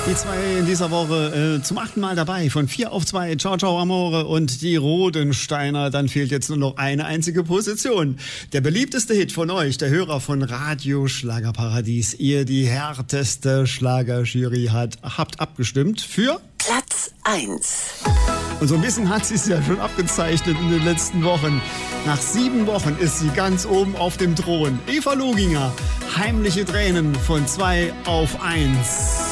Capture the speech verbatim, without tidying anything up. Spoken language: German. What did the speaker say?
Die zwei in dieser Woche äh, zum achten Mal dabei, von vier auf zwei, Ciao Ciao Amore und die Rodensteiner. Dann fehlt jetzt nur noch eine einzige Position. Der beliebteste Hit von euch, der Hörer von Radio Schlagerparadies. Ihr die härteste Schlagerjury hat, habt abgestimmt für Platz eins. Und so ein bisschen hat sie es ja schon abgezeichnet in den letzten Wochen. Nach sieben Wochen ist sie ganz oben auf dem Thron. Eva Loginger, Heimliche Tränen von zwei auf eins.